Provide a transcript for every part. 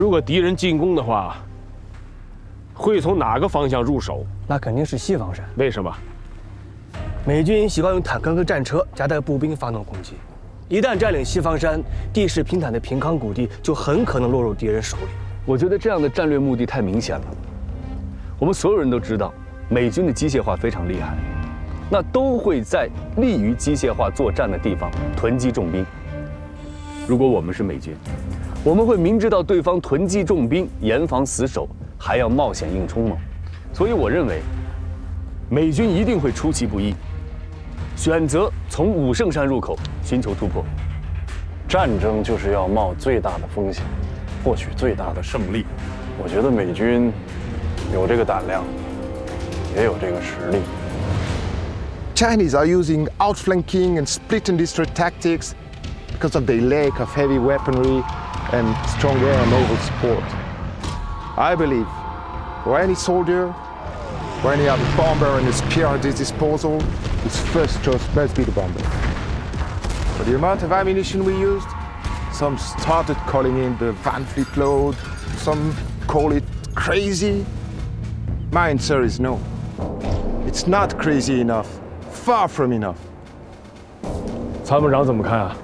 如果敌人进攻的话，会从哪个方向入手？ 那肯定是西方山。 为什么？ 美军习惯用坦克和战车夹带步兵发动攻击，一旦占领西方山，地势平坦的平康谷地就很可能落入敌人手里。 我觉得这样的战略目的太明显了。我们所有人都知道，美军的机械化非常厉害，那都会在利于机械化作战的地方囤积重兵。如果我们是美军，我们会明知道对方囤积重兵，严防死守，还要冒险硬冲吗？所以我认为，美军一定会出其不意，选择从武圣山入口寻求突破。 战争就是要冒最大的风险，获取最大的胜利。我觉得美军有这个胆量，也有这个实力。 Chinese are using outflanking and split and destroy tactics because of their lack of heavy weaponry and strong air and naval support. I believe for any soldier, for any other bomber and a spear at his disposal, his first choice must be the bomber. For the amount of ammunition we used, some started calling it the Van Fleet load, some call it crazy. My answer is no. It's not crazy enough. Far from enough. 参谋长怎么看啊？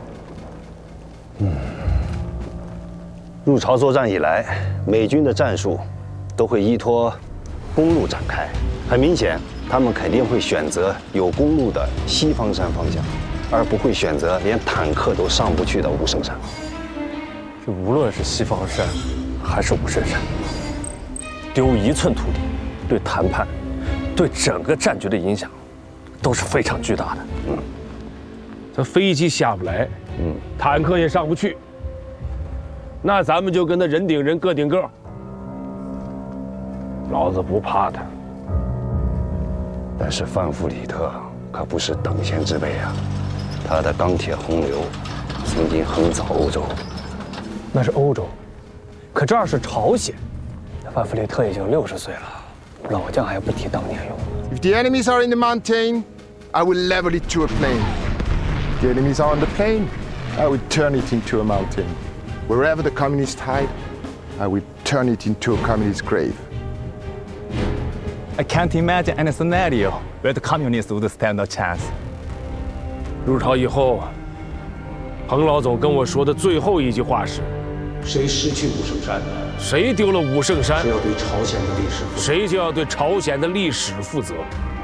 入朝作战以来，美军的战术都会依托公路展开。很明显，他们肯定会选择有公路的西方山方向，而不会选择连坦克都上不去的武圣山。 这无论是西方山还是武圣山，丢1寸土地，对谈判、对整个战局的影响都是非常巨大的。 这飞机下不来，坦克也上不去，那咱们就跟他人顶人，个顶个。老子不怕他。 但是范弗里特可不是等闲之辈啊，他的钢铁洪流曾经横扫欧洲。 那是欧洲，可这儿是朝鲜。范弗里特已经60岁了，老将还不提当年勇。 If the enemies are in the mountain, I will level it to a plain. If the enemies are on the plain, I will turn it into a mountain. Wherever the communists hide, I will turn it into a communist grave. I can't imagine any scenario where the communists would stand a chance. 入朝以后，彭老总跟我说的最后一句话是： 谁失去武圣山， 谁丢了武圣山， 谁要对朝鲜的历史负责。 谁就要对朝鲜的历史负责。